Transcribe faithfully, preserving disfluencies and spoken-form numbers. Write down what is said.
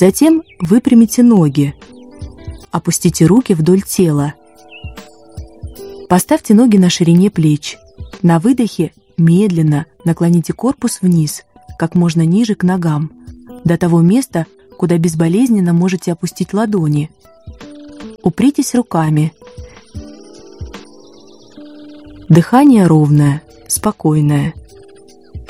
Затем выпрямите ноги. Опустите руки вдоль тела. Поставьте ноги на ширине плеч. На выдохе медленно наклоните корпус вниз, как можно ниже к ногам, до того места, куда безболезненно можете опустить ладони. Упритесь руками. Дыхание ровное, спокойное.